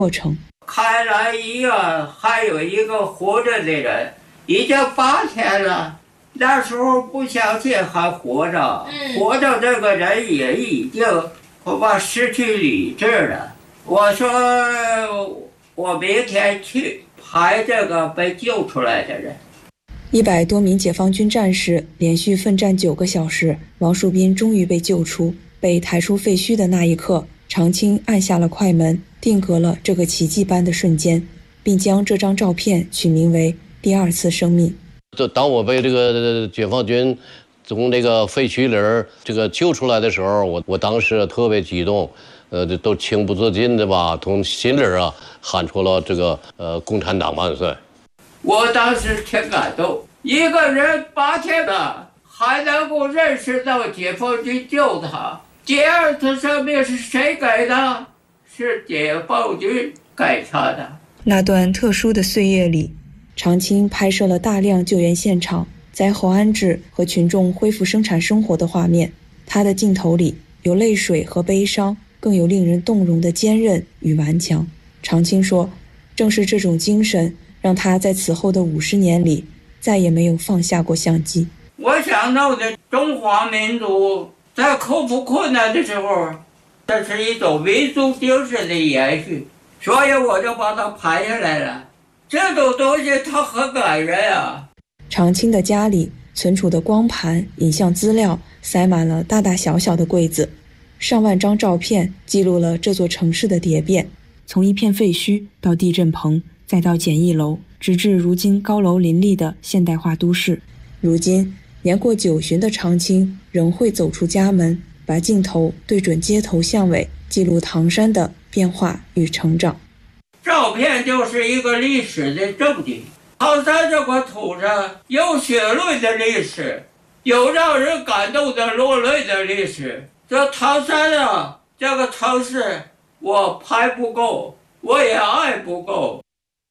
过程。 开了医院还有一个活着的人，已经8天了。那时候不相信还活着，活着这个人也已经恐怕失去理智了。我说我明天去拍这个被救出来的人。 100多名解放军战士连续奋战9个小时，王树斌终于被救出。被抬出废墟的那一刻，常青按下了快门，定格了这个奇迹般的瞬间，并将这张照片取名为第2次生命。 当我被这个解放军从这个废墟里这个救出来的时候，我当时特别激动，都情不自禁的吧，从心里喊出了这个共产党万岁。 我当时挺感动，一个人8天了，还能够认识到解放军救他。第2次生命是谁给的？是解放军给他的。 那段特殊的岁月里，常青拍摄了大量救援现场、灾后安置和群众恢复生产生活的画面。他的镜头里有泪水和悲伤，更有令人动容的坚韧与顽强。常青说，正是这种精神让他在此后的50年里再也没有放下过相机。 我想到的中华民族在克服困难的时候，这是一种民族精神的延续，所以我就把它拍下来了。这种东西它很感人啊。 常青的家里存储的光盘、影像资料塞满了大大小小的柜子，上万张照片记录了这座城市的蝶变，从一片废墟到地震棚，再到简易楼，直至如今高楼林立的现代化都市。如今年过90旬的常青仍会走出家门，把镜头对准街头巷尾，记录唐山的变化与成长。 照片就是一个历史的证据。唐山这块土上有血泪的历史，有让人感动的落泪的历史。这唐山啊，这个城市我拍不够，我也爱不够。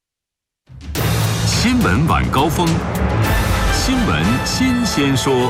新闻晚高峰，新闻新鲜说。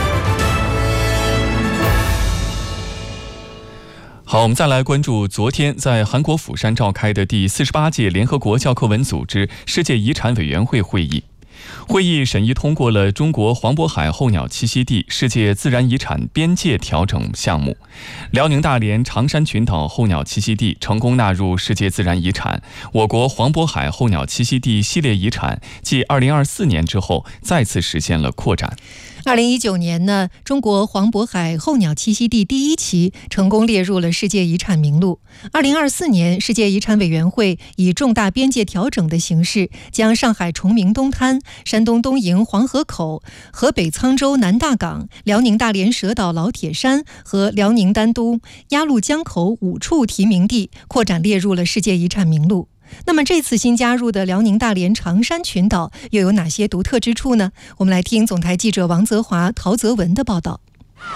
好，我们再来关注昨天在韩国釜山召开的第48届联合国教科文组织世界遗产委员会会议。会议审议通过了中国黄渤海候鸟栖息地世界自然遗产边界调整项目，辽宁大连长山群岛候鸟栖息地成功纳入世界自然遗产，我国黄渤海候鸟栖息地系列遗产继2024年之后再次实现了扩展。 2019年呢，中国黄渤海候鸟栖息地第1期成功列入了世界遗产名录。2024年，世界遗产委员会以重大边界调整的形式，将上海崇明东滩、山东东营黄河口、河北沧州南大港、辽宁大连蛇岛老铁山和辽宁丹东鸭绿江口5处提名地扩展列入了世界遗产名录。那么这次新加入的辽宁大连长山群岛又有哪些独特之处呢？我们来听总台记者王泽华、陶泽文的报道。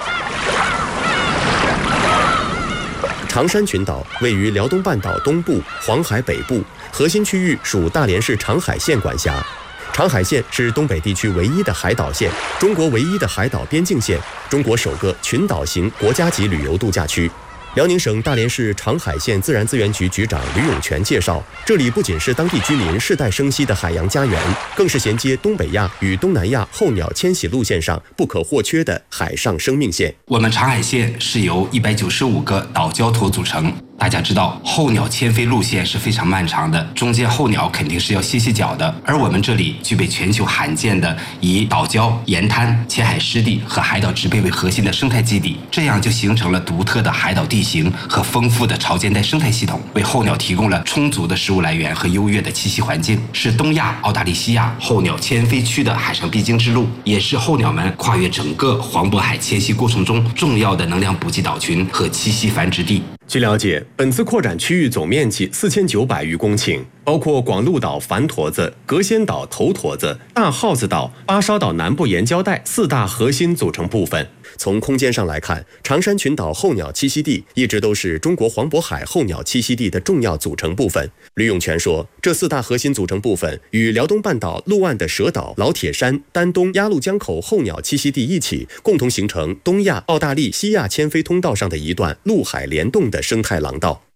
长山群岛位于辽东半岛东部、黄海北部，核心区域属大连市长海县管辖。长海县是东北地区唯一的海岛县，中国唯一的海岛边境县，中国首个群岛型国家级旅游度假区。辽宁省大连市长海县自然资源局局长吕永全介绍，这里不仅是当地居民世代生息的海洋家园，更是衔接东北亚与东南亚候鸟迁徙路线上不可或缺的海上生命线。 我们长海县是由195个岛礁头组成。大家知道，候鸟迁飞路线是非常漫长的，中间候鸟肯定是要歇脚的。而我们这里具备全球罕见的以岛礁、沿滩、浅海湿地和海岛植被为核心的生态基底，这样就形成了独特的海岛地形和丰富的潮间带生态系统，为候鸟提供了充足的食物来源和优越的栖息环境，是东亚、澳大利西亚候鸟迁飞区的海上必经之路，也是候鸟们跨越整个黄渤海迁徙过程中重要的能量补给岛群和栖息繁殖地。 据了解，本次扩展区域总面积4900余公顷，包括广鹿岛繁驼子、隔仙岛头驼子、大耗子岛、巴烧岛南部沿礁带4大核心组成部分。从空间上来看，长山群岛候鸟栖息地一直都是中国黄渤海候鸟栖息地的重要组成部分。吕永全说，这4大核心组成部分与辽东半岛陆岸的蛇岛、老铁山、丹东鸭绿江口候鸟栖息地一起，共同形成东亚、澳大利西亚迁飞通道上的一段陆海联动的生态廊道。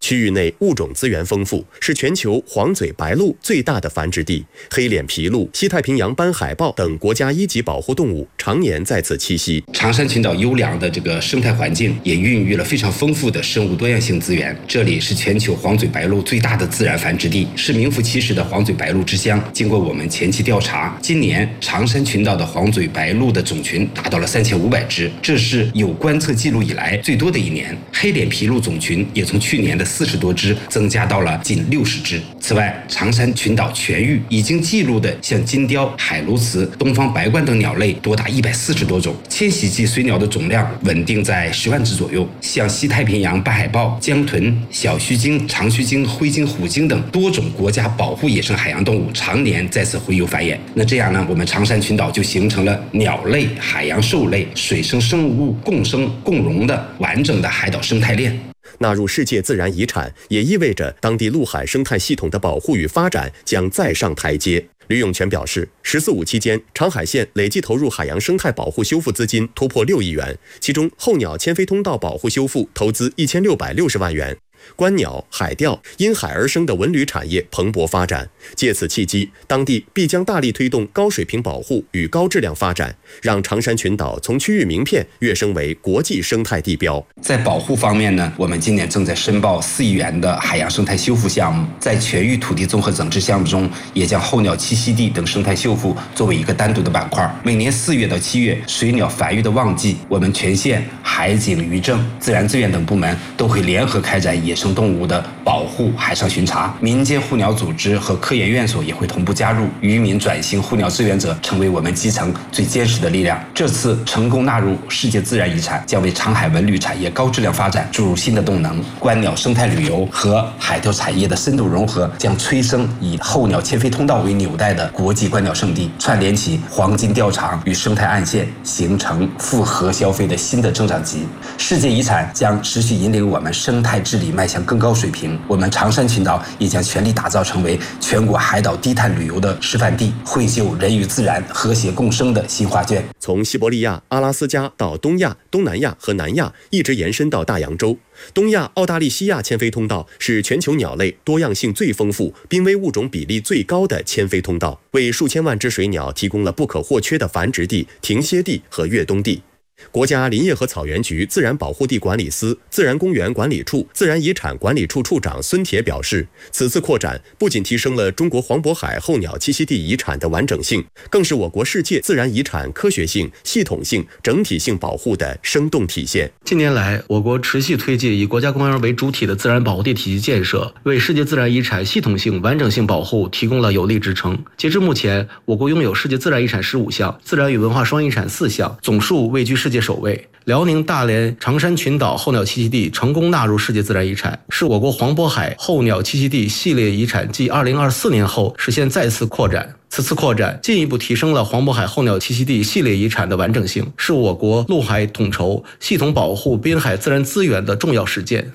区域内物种资源丰富，是全球黄嘴白鹭最大的繁殖地。黑脸琵鹭、西太平洋斑海豹等国家1级保护动物常年在此栖息。 长山群岛优良的这个生态环境也孕育了非常丰富的生物多样性资源。这里是全球黄嘴白鹭最大的自然繁殖地，是名副其实的黄嘴白鹭之乡。经过我们前期调查，今年长山群岛的黄嘴白鹭的总群达到了3500只，这是有观测记录以来最多的一年。黑脸琵鹭总群也从去年的40多只增加到了近60只。此外，长山群岛全域已经记录的像金雕、海鸬鹚、东方白鹳等鸟类多达140多种，迁徙季水鸟的总量稳定在10万只左右。像西太平洋斑海豹、江豚、小须鲸、长须鲸、灰鲸、虎鲸等多种国家保护野生海洋动物常年在此洄游繁衍。那这样呢，我们长山群岛就形成了鸟类、海洋兽类、水生生物共生共荣的完整的海岛生态链。 纳入世界自然遗产也意味着当地陆海生态系统的保护与发展将再上台阶。吕永全表示，“14·5”期间，长海县累计投入海洋生态保护修复资金突破6亿元，其中候鸟迁飞通道保护修复投资1660万元。观鸟、海钓、因海而生的文旅产业蓬勃发展，借此契机，当地必将大力推动高水平保护与高质量发展，让长山群岛从区域名片跃升为国际生态地标。 在保护方面呢，我们今年正在申报4亿元的海洋生态修复项目，在全域土地综合整治项目中，也将候鸟栖息地等生态修复作为一个单独的板块。每年4月到7月，水鸟繁育的旺季，我们全县海警、渔政、自然资源等部门都会联合开展野生动物的保护海上巡查，民间护鸟组织和科研院所也会同步加入，渔民转型护鸟志愿者成为我们基层最坚实的力量。这次成功纳入世界自然遗产，将为长海文旅产业高质量发展注入新的动能。观鸟生态旅游和海钓产业的深度融合，将催生以候鸟迁飞通道为纽带的国际观鸟胜地，串联起黄金钓场与生态岸线，形成复合消费的新的增长极。世界遗产将持续引领我们生态治理迈向更高水平，我们长山群岛也将全力打造成为全国海岛低碳旅游的示范地，绘就人与自然和谐共生的新画卷。 从西伯利亚、阿拉斯加到东亚、东南亚和南亚，一直延伸到大洋洲。东亚澳大利西亚迁飞通道是全球鸟类多样性最丰富、濒危物种比例最高的迁飞通道，为数千万只水鸟提供了不可或缺的繁殖地、停歇地和越冬地。国家林业和草原局自然保护地管理司、自然公园管理处、自然遗产管理处处长孙铁表示，此次扩展不仅提升了中国黄渤海候鸟栖息地遗产的完整性，更是我国世界自然遗产科学性、系统性、整体性保护的生动体现。 近年来，我国持续推进以国家公园为主体的自然保护地体系建设，为世界自然遗产系统性、完整性保护提供了有力支撑。截至目前，我国拥有世界自然遗产15项，自然与文化双遗产4项，总数位居世界首位。辽宁大连长山群岛候鸟栖息地成功纳入世界自然遗产，是我国黄渤海候鸟栖息地系列遗产继2024年后实现再次扩展。此次扩展进一步提升了黄渤海候鸟栖息地系列遗产的完整性，是我国陆海统筹、系统保护滨海自然资源的重要实践。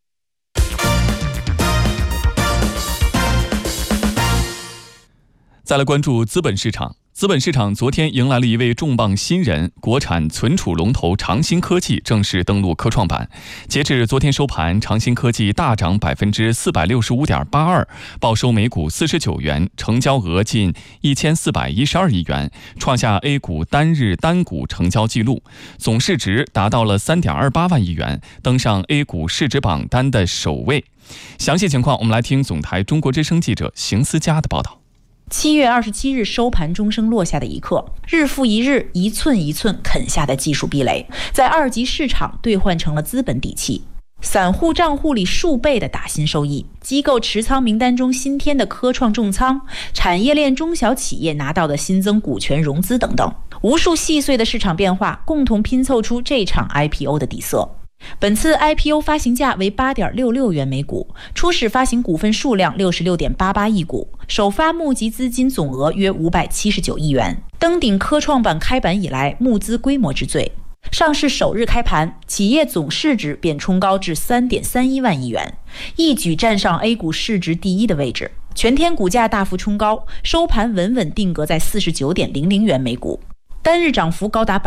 再来关注资本市场。资本市场昨天迎来了一位重磅新人，国产存储龙头长兴科技正式登陆科创板。截至昨天收盘，长兴科技大涨465.82%，报收每股49元，成交额近1412亿元，创下 A 股单日单股成交纪录，总市值达到了3.28万亿元，登上 A 股市值榜单的首位。详细情况，我们来听总台中国之声记者邢思佳的报道。 7月27日收盘钟声落下的一刻，日复一日，一寸一寸啃下的技术壁垒，在二级市场兑换成了资本底气。散户账户里数倍的打新收益，机构持仓名单中新添的科创重仓，产业链中小企业拿到的新增股权融资等等，无数细碎的市场变化共同拼凑出这场 IPO 的底色。本次 IPO 发行价为 8.66 元每股，初始发行股份数量 66.88 亿股，首发募集资金总额约579亿元，登顶科创板开板以来募资规模之最。上市首日开盘，企业总市值便冲高至 3.31 万亿元，一举站上 A 股市值第一的位置。全天股价大幅冲高，收盘稳稳定格在 49.00 元每股。 单日涨幅高达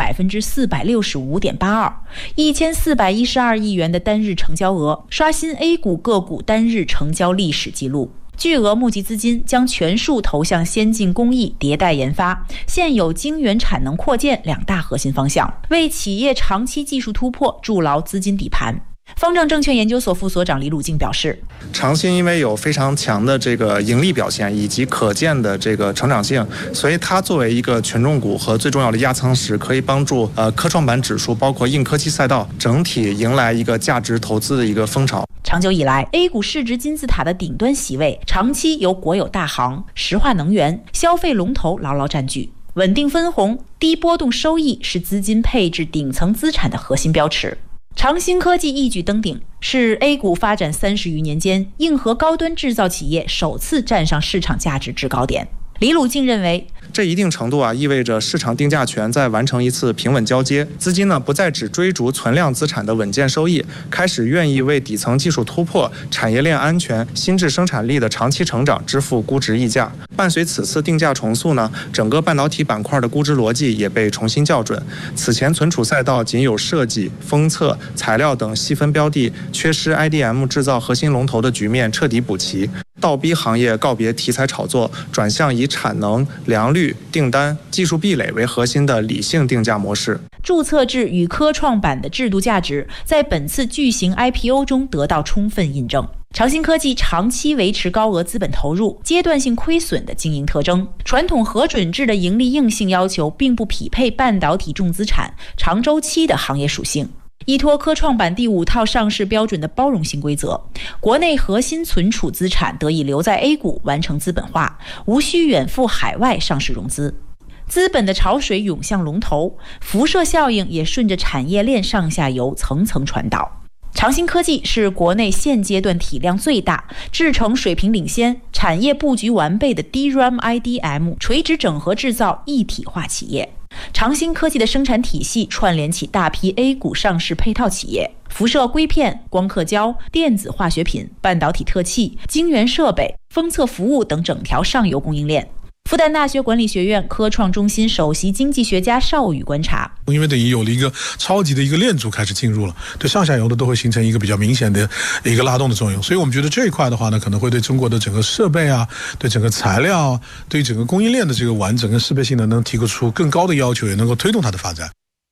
465.82%，1412亿元的单日成交额，刷新 A 股个股单日成交历史记录。巨额募集资金将全数投向先进工艺、迭代研发、现有晶圆产能扩建两大核心方向，为企业长期技术突破筑牢资金底盘。方正证券研究所副所长李鲁静表示， 长兴因为有非常强的这个盈利表现以及可见的这个成长性，所以它作为一个权重股和最重要的压舱石，可以帮助科创板指数包括硬科技赛道整体迎来一个价值投资的一个风潮。 长久以来 A 股市值金字塔的顶端席位长期由国有大行、石化能源、消费龙头牢牢占据，稳定分红、低波动收益是资金配置顶层资产的核心标尺。长兴科技一举登顶，是 A 股发展30余年间硬核高端制造企业首次站上市场价值制高点。李鲁静认为， 这一定程度意味着市场定价权在完成一次平稳交接，资金呢不再只追逐存量资产的稳健收益，开始愿意为底层技术突破、产业链安全、新质生产力的长期成长支付估值溢价。伴随此次定价重塑呢，整个半导体板块的估值逻辑也被重新校准。此前存储赛道仅有设计、封测、材料等细分标的，缺失 IDM 制造核心龙头的局面彻底补齐。倒逼行业告别题材炒作，转向以产能、良率、订单、技术壁垒为核心的理性定价模式。 注册制与科创板的制度价值在本次巨型 IPO 中得到充分印证。长兴科技长期维持高额资本投入、阶段性亏损的经营特征，传统核准制的盈利硬性要求并不匹配半导体重资产、长周期的行业属性。依托科创板第5套上市标准的包容性规则，国内核心存储资产得以留在 A 股完成资本化，无需远赴海外上市融资。资本的潮水涌向龙头，辐射效应也顺着产业链上下游层层传导。长兴科技是国内现阶段体量最大、制程水平领先、产业布局完备的 DRAM IDM 垂直整合制造一体化企业。长兴科技的生产体系串联起大批 A 股上市配套企业，辐射硅片、光刻胶、电子化学品、半导体特器、晶圆设备、封测服务等整条上游供应链。复旦大学管理学院科创中心首席经济学家邵宇观察， 因为等于有了一个超级的一个链组开始进入了，对上下游的都会形成一个比较明显的一个拉动的作用，所以我们觉得这一块的话呢，可能会对中国的整个设备对整个材料对整个供应链的这个完整跟适配性能提出更高的要求，也能够推动它的发展。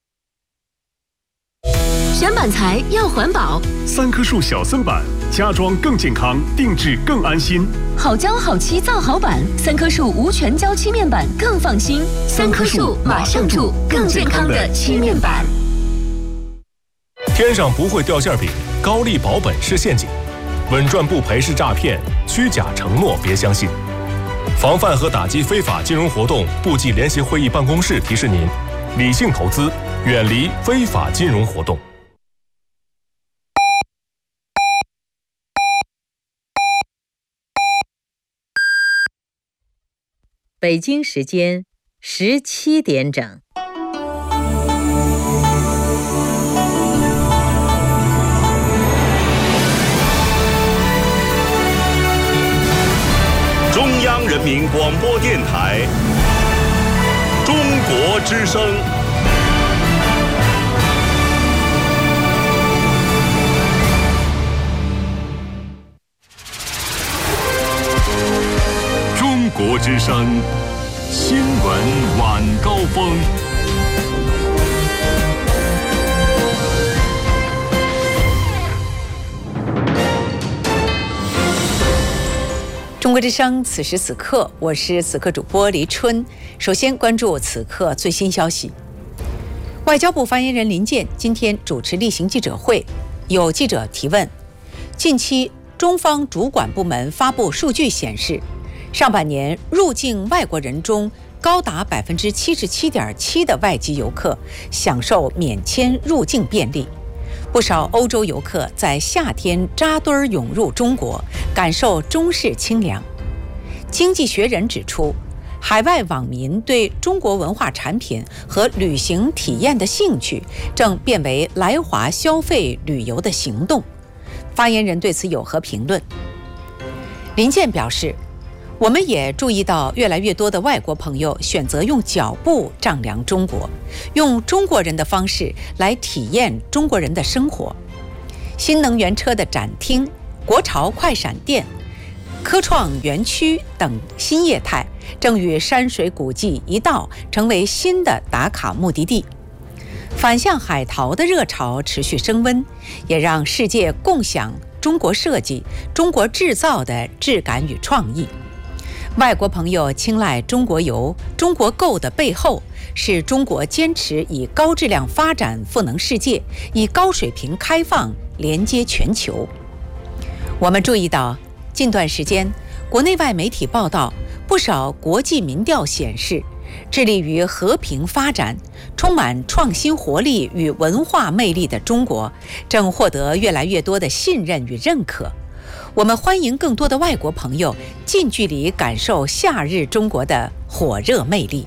选板材要环保 ，3棵树小森板，家装更健康，定制更安心。 好胶好漆造好板，3棵树无全胶漆面板更放心。3棵树马上住更健康的漆面板。 天上不会掉馅饼，高利保本是陷阱，稳赚不赔是诈骗，虚假承诺别相信。防范和打击非法金融活动部际联席会议办公室提示您：理性投资，远离非法金融活动。 北京时间17点整。 中央人民广播电台中国之声。 中国之声新闻晚高峰。 中国之声此时此刻，我是此刻主播黎春。首先关注此刻最新消息。外交部发言人林健今天主持例行记者会，有记者提问：近期中方主管部门发布数据显示，上半年入境外国人中高达77.7%的外籍游客享受免签入境便利。不少欧洲游客在夏天扎堆涌入中国，感受中式清凉。经济学人指出，海外网民对中国文化产品和旅行体验的兴趣正变为来华消费旅游的行动。发言人对此有何评论？林健表示， 我们也注意到，越来越多的外国朋友选择用脚步丈量中国，用中国人的方式来体验中国人的生活。新能源车的展厅、国潮快闪店、科创园区等新业态，正与山水古迹一道成为新的打卡目的地。反向海淘的热潮持续升温，也让世界共享中国设计、中国制造的质感与创意。外国朋友青睐中国游、中国购的背后，是中国坚持以高质量发展赋能世界，以高水平开放连接全球。我们注意到，近段时间国内外媒体报道，不少国际民调显示，致力于和平发展、充满创新活力与文化魅力的中国，正获得越来越多的信任与认可。我们欢迎更多的外国朋友近距离感受夏日中国的火热魅力。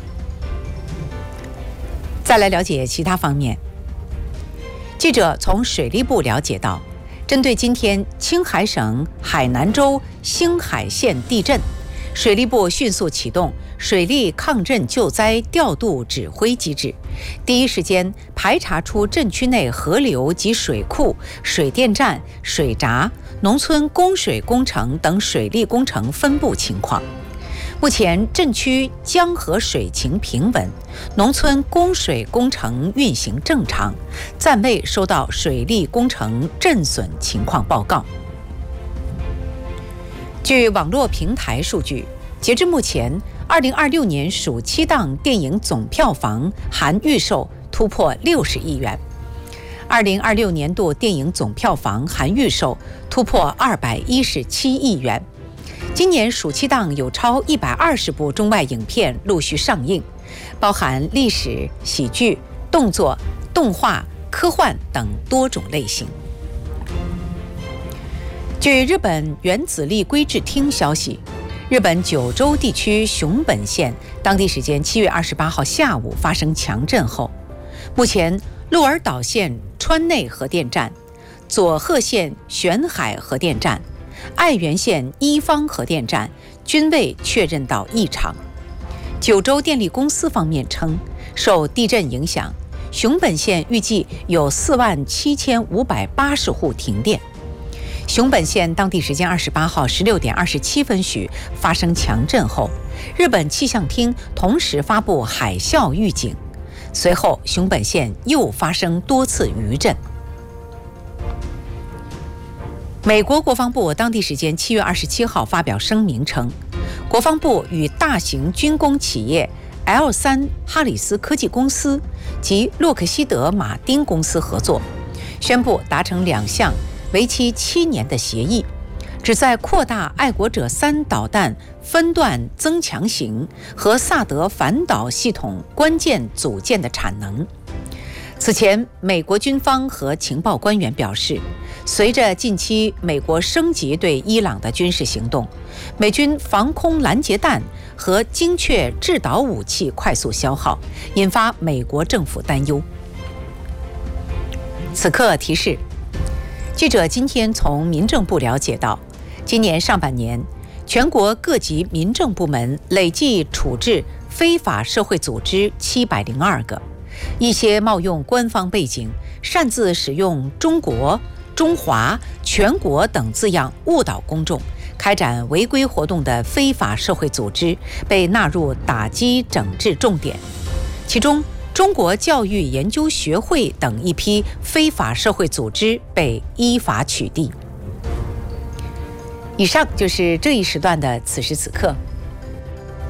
再来了解其他方面，记者从水利部了解到，针对今天青海省海南州兴海县地震，水利部迅速启动水利抗震救灾调度指挥机制，第一时间排查出震区内河流及水库、水电站、水闸、农村供水工程等水利工程分布情况。目前震区江河水情平稳，农村供水工程运行正常，暂未收到水利工程震损情况报告。据网络平台数据，截至目前，2026年暑期档电影总票房含预售突破60亿元，2026年度电影总票房含预售突破217亿元。今年暑期档有超120部中外影片陆续上映，包含历史、喜剧、动作、动画、科幻等多种类型。据日本原子力规制厅消息，日本九州地区熊本县当地时间7月28号下午发生强震后，目前鹿儿岛县川内核电站、佐贺县玄海核电站、爱媛县伊方核电站均未确认到异常。九州电力公司方面称，受地震影响，熊本县预计有47580户停电。熊本县当地时间28号16点27分许发生强震后，日本气象厅同时发布海啸预警，随后熊本县又发生多次余震。美国国防部当地时间7月27号发表声明称，国防部与大型军工企业 L3 哈里斯科技公司及洛克希德马丁公司合作，宣布达成2项为期7年的协议，旨在扩大爱国者3导弹分段增强型和萨德反导系统关键组件的产能。此前，美国军方和情报官员表示，随着近期美国升级对伊朗的军事行动，美军防空拦截弹和精确制导武器快速消耗，引发美国政府担忧。此刻提示，记者今天从民政部了解到，今年上半年，全国各级民政部门累计处置非法社会组织702个，一些冒用官方背景，擅自使用中国、中华、全国等字样误导公众，开展违规活动的非法社会组织被纳入打击整治重点。其中，中国教育研究学会等一批非法社会组织被依法取缔。以上就是这一时段的此时此刻，